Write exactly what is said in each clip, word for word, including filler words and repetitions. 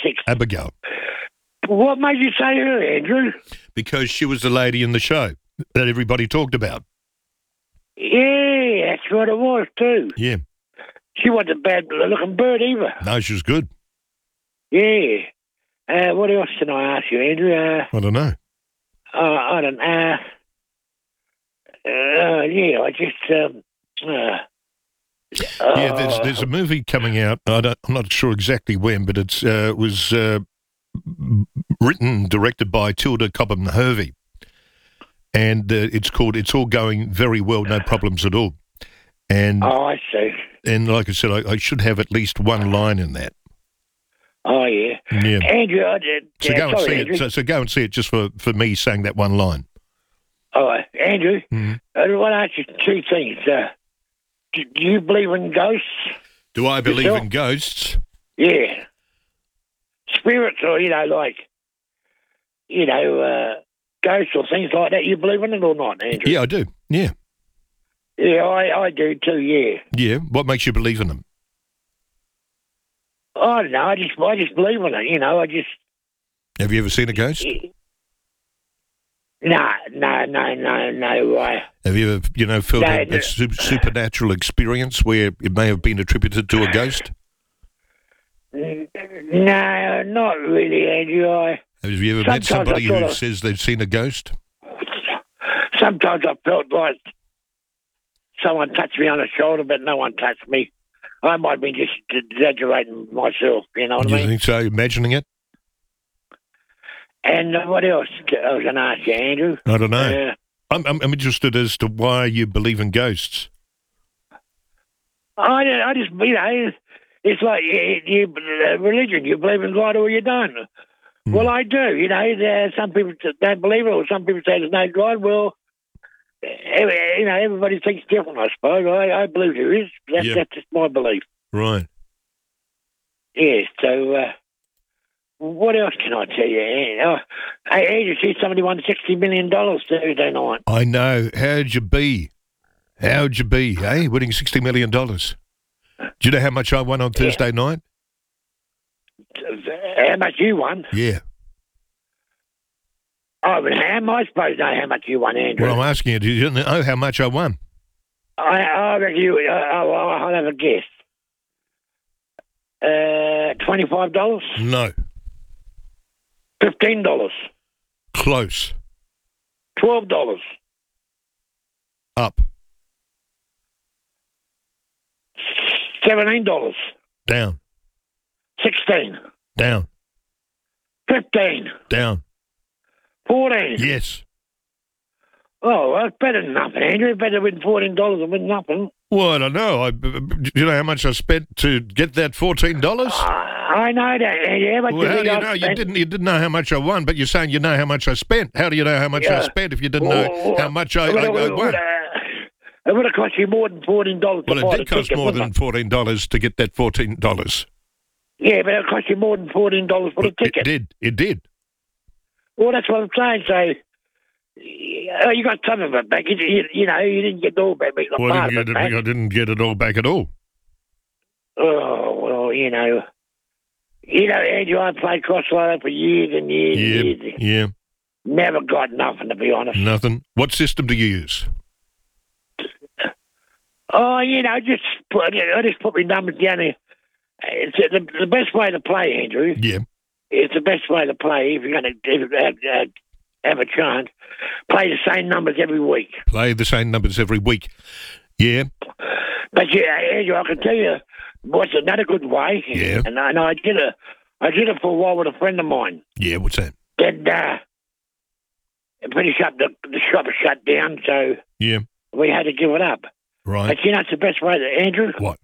eighty-six. Abigail. What made you say her, Andrew? Because she was the lady in the show that everybody talked about. Yeah, that's what it was too. Yeah. She wasn't a bad-looking bird either. No, she was good. Yeah. Uh, what else can I ask you, Andrew? Uh, I don't know. uh, I don't know. Uh, uh, yeah, I just... Um, uh, Yeah, there's there's a movie coming out. I don't, I'm not sure exactly when, but it's uh, was uh, written, directed by Tilda Cobham Hervey, and uh, it's called "It's All Going Very Well, No Problems at All." And oh, I see. and like I said, I, I should have at least one line in that. Oh, yeah. Yeah. Andrew, I did... So uh, go and sorry, see Andrew. it. So, so go and see it just for, for me saying that one line. Oh, Andrew, Mhm. I want to ask you two things. Uh, do, do you believe in ghosts? Do I believe Yourself? in ghosts? Yeah. Spirits or, you know, like, you know, uh, ghosts or things like that. You believe in it or not, Andrew? Yeah, I do. Yeah. Yeah, I, I do too, yeah. Yeah. What makes you believe in them? I don't know, I just, I just believe in it, you know, I just... Have you ever seen a ghost? No, no, no, no, no way. Have you ever, you know, felt No, a, no. a su- supernatural experience where it may have been attributed to a ghost? N- No, not really, Andrew. I, Have you ever met Sometimes I somebody sort who of- says they've seen a ghost? sometimes I felt like someone touched me on the shoulder, but no one touched me. I might be just exaggerating myself, you know what You I mean? think so? Imagining it? And uh, what else I was going to ask you, Andrew? I don't know. Uh, I'm, I'm, I'm interested as to why you believe in ghosts. I, I just, you know, it's like you, you, uh, religion. You believe in God or you don't. Hmm. Well, I do. You know, there, some people don't believe it, or some people say there's no God. Well, every, you know, everybody thinks different, I suppose. I, I believe there is. That's, Yeah. that's just my belief. Right. Yes, so uh, what else can I tell you? Eh, Oh, hey, hey, you see somebody won sixty million dollars Thursday night. I know. How'd you be? How'd you be, eh? Winning sixty million dollars. Do you know how much I won on Thursday night? How much you won? Yeah. Oh, but how am I supposed to know how much you won, Andrew? Well, I'm asking you, do you know how much I won? I, I reckon you, uh, oh, I'll have a guess. Uh, twenty-five dollars? No. fifteen dollars? Close. twelve dollars? Up. seventeen dollars? Down. sixteen? Down. fifteen? Down. fourteen? Yes. Oh, well, it's better than nothing, Andrew. Better win fourteen dollars than win nothing. Well, I don't know. I, do you know how much I spent to get that fourteen dollars? Uh, I know that, Andrew. How much Well, how you do you think know? I You spent? didn't. You didn't know how much I won, but you're saying you know how much I spent. How do you know how much I Yeah. spent if you didn't know Well, how much I, it would- I, I it won? would, uh, It would have cost you more than fourteen dollars to Well, buy it did the cost ticket, more wouldn't than it? fourteen dollars to get that fourteen dollars. Yeah, but it cost you more than fourteen dollars for the It ticket. did. It did. Well, that's what I'm saying. So, uh, you got some of it back. You, you, you know, you didn't get it all back, but you got Well, I part didn't of get it it. back. I didn't get it all back at all. Oh, well, you know. You know, Andrew, I played cross ladder for years and years Yeah. and years. Yeah. Never got nothing, to be honest. Nothing. What system do you use? Oh, you know, just put, I just put my numbers down here. It's uh, the, the best way to play, Andrew. Yeah. It's the best way to play if you're going to have, uh, have a chance. Play the same numbers every week. Play the same numbers every week. Yeah. But yeah, Andrew, I can tell you what's another good way. Yeah. And I, and I did it. I did it for a while with a friend of mine. Yeah. What's that? Then uh, finish up the the shop was shut down, so Yeah. we had to give it up. Right. But you know, it's the best way to Andrew What?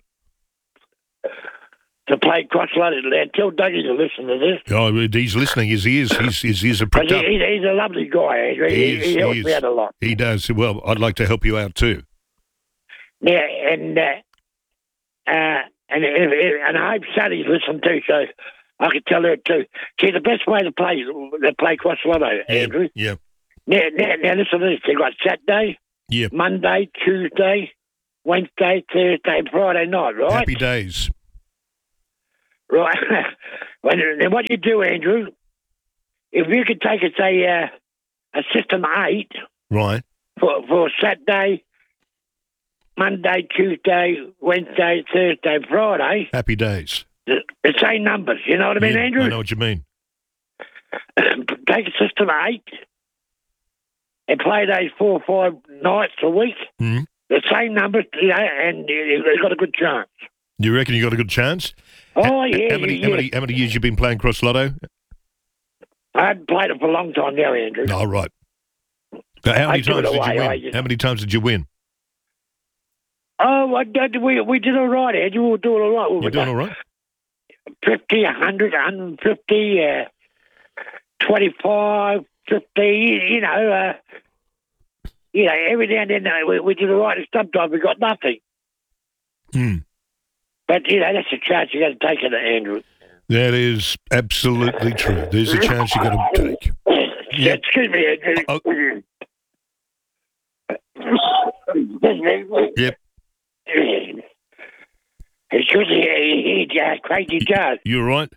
to play cross loaded. Tell Dougie to listen to this. Oh, he's listening. His ears. His, his ears are But pricked he, up. he's, he's a lovely guy, Andrew. He He, is, he he helps is. me out a lot. He does. Well, I'd like to help you out too. Yeah, and uh, uh, and if, if, and I hope Sally's listening too, so I can tell her too. See, the best way to play to play cross lotto, Andrew. Yeah. Now, now, now listen to this. They got Saturday, Yeah. Monday, Tuesday, Wednesday, Thursday, and Friday night, right? Happy days. Right. When, then what you do, Andrew, if you could take us a, uh, a system eight Right. for, for Saturday, Monday, Tuesday, Wednesday, Thursday, Friday, Happy days. the, the same numbers, you know what I mean, Yeah, Andrew? I know what you mean. Take a system eight and play those four or five nights a week. Mm. The same numbers, you know, and you've got a good chance. You reckon you got a good chance? Oh, H- yeah. How many, yeah. how many, how many years you been playing Cross Lotto? I hadn't played it for a long time now, Andrew. Oh, right. So how many I give it times did you away, win? I just- How many times did you win? Oh, I did, we, we did all right, Andrew. We were doing all right. We You're were doing all right? fifty, one hundred, one hundred fifty, uh, twenty-five, fifty, you know. Uh, you know, every now and then uh, we, we did all right. And sometimes we got nothing. Hmm. But, you know, that's a chance you got to take it, Andrew. That is absolutely true. There's a chance you got to take. Yeah. Excuse me, Andrew. Oh. Yep. Excuse me, he, uh, Crazy Joe. You all right?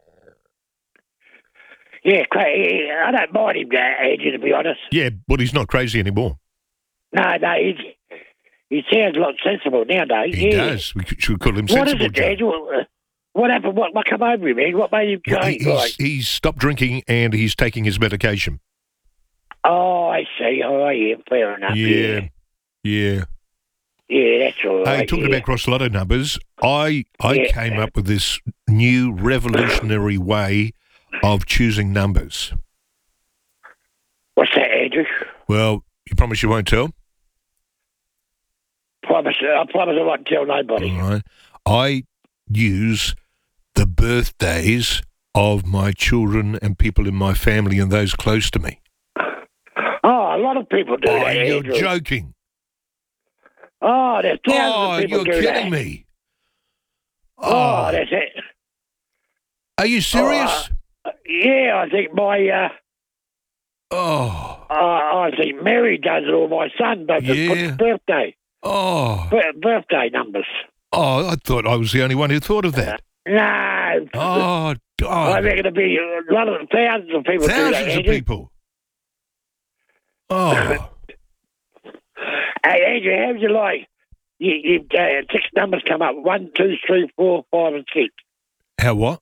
Yeah, cra- I don't mind him, uh, Andrew, to be honest. Yeah, but he's not crazy anymore. No, no, he's, he sounds a lot sensible nowadays. He yeah. does. We could- should call him What is sensible it, Joe. Andrew? Uh, What happened? What, what come over him, man? What made him Well, change? he's, Like, he's stopped drinking and he's taking his medication. oh, I see. Oh, yeah, fair enough. Yeah. Yeah, Yeah. yeah that's all right. Hey, talking yeah. about Cross Lotto numbers, I I Yeah. came up with this new revolutionary way of choosing numbers. What's that, Andrew? Well, you promise you won't tell? Promise, I promise I won't tell nobody. All right. I use the birthdays of my children and people in my family and those close to me. Oh, a lot of people do Oh, that, you're Andrew. joking. Oh, there's thousands Oh, of people you're do kidding that. me. Oh, Oh, that's it. are you serious? Yeah, I think my, uh, Oh, uh, I think Mary does it, or my son does it. Yeah. Puts birthday, oh, bir- birthday numbers. oh, I thought I was the only one who thought of that. No. Oh, I God. think it'll be a lot of thousands of people do that, Thousands of Andrew. people. Oh, Hey, Andrew, how would you like? You, you, uh, six numbers come up: one, two, three, four, five, and six. how what?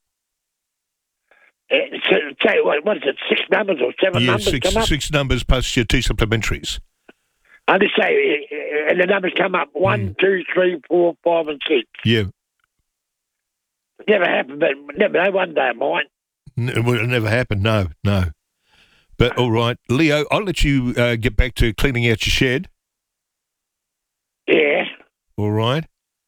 Uh, so, say what, what is it? Six numbers or seven Yeah, numbers six, come up? six numbers plus your two supplementaries. I just say, uh, and the numbers come up: one, Mm. two, three, four, five, and six. Yeah. Never happened, but never know. One day it might. N- It will never happen. No, no. But all right, Leo, I'll let you uh, get back to cleaning out your shed. Yeah. All right.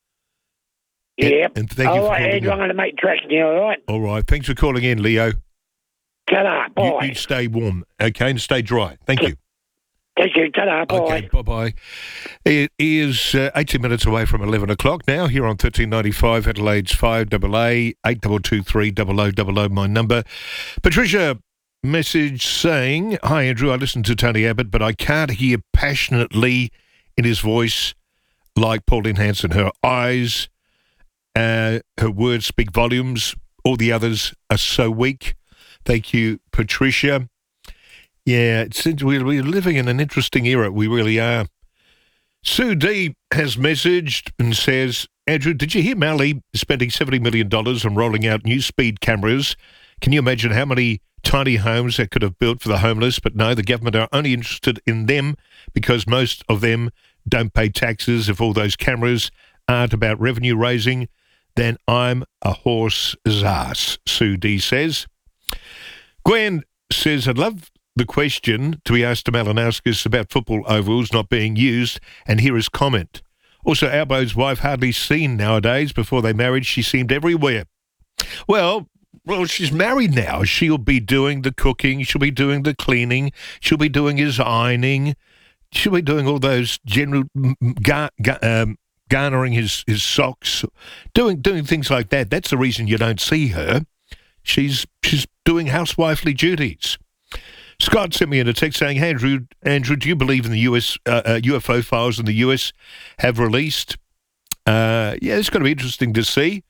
And- Yep. And thank you All for right, calling Andrew, I'm in. going to make tracks now. All right. All right. Thanks for calling in, Leo. Ta-da. You, Bye. you stay warm, okay, and stay dry. Thank you. Thank you. Ta-da. Bye. Okay, bye-bye. It is uh, eighteen minutes away from eleven o'clock now here on thirteen ninety-five Adelaide's five A A, eight two two three double oh double oh, my number. Patricia, message saying, hi, Andrew, I listened to Tony Abbott, but I can't hear passionately in his voice like Pauline Hanson. Her eyes, uh, her words speak volumes. All the others are so weak. Thank you, Patricia. Yeah, it seems we're, we're living in an interesting era. We really are. Sue D has messaged and says, Andrew, did you hear Mallee spending seventy million dollars on rolling out new speed cameras? Can you imagine how many tiny homes that could have built for the homeless? But no, the government are only interested in them because most of them don't pay taxes. If all those cameras aren't about revenue raising, then I'm a horse's ass, Sue D says. Gwen says, I'd love the question to be asked to Malinowskis about football ovals not being used, and here is comment. Also, Albo's wife hardly seen nowadays. Before they married, she seemed everywhere. Well, well, she's married now. She'll be doing the cooking. She'll be doing the cleaning. She'll be doing his ironing. She'll be doing all those general gar- gar- um, garnering his, his socks, doing doing things like that. That's the reason you don't see her. She's she's doing housewifely duties. Scott sent me in a text saying, hey, Andrew, Andrew, do you believe in the U S uh, uh, U F O files in the U S have released? Uh, yeah, it's going to be interesting to see.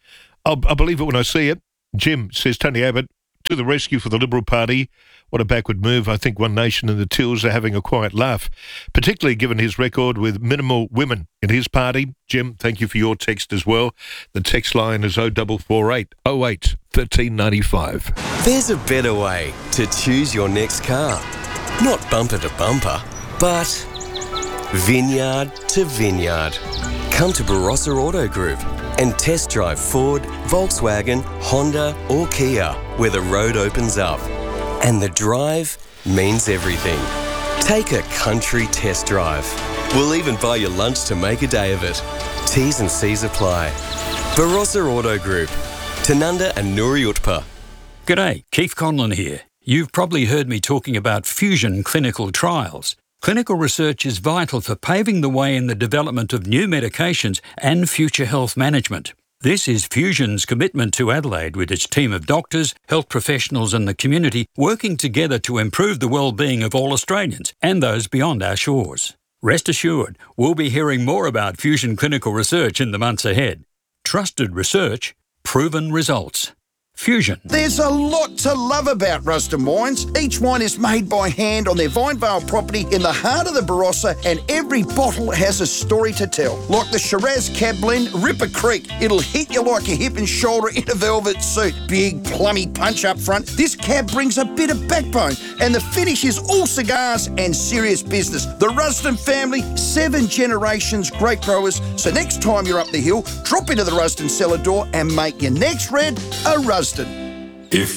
I'll, I'll believe it when I see it. Jim, says Tony Abbott, to the rescue for the Liberal Party. What a backward move. I think One Nation and the Tills are having a quiet laugh, particularly given his record with minimal women in his party. Jim, thank you for your text as well. The text line is oh four four eight oh eight one three nine five. There's a better way to choose your next car. Not bumper to bumper, but vineyard to vineyard. Come to Barossa Auto Group and test drive Ford, Volkswagen, Honda or Kia, where the road opens up. And the drive means everything. Take a country test drive. We'll even buy you lunch to make a day of it. T's and C's apply. Barossa Auto Group, Tanunda and Nuri Utpa. G'day, Keith Conlon here. You've probably heard me talking about fusion clinical trials. Clinical research is vital for paving the way in the development of new medications and future health management. This is Fusion's commitment to Adelaide with its team of doctors, health professionals and the community working together to improve the well-being of all Australians and those beyond our shores. Rest assured, we'll be hearing more about Fusion clinical research in the months ahead. Trusted research, proven results. Fusion. There's a lot to love about Rusden Wines. Each wine is made by hand on their Vinevale property in the heart of the Barossa, and every bottle has a story to tell. Like the Shiraz Cab Blend, Ripper Creek. It'll hit you like a hip and shoulder in a velvet suit. Big, plummy punch up front. This cab brings a bit of backbone, and the finish is all cigars and serious business. The Rusden family, seven generations grape growers. So next time you're up the hill, drop into the Rusden cellar door and make your next red a Rusden.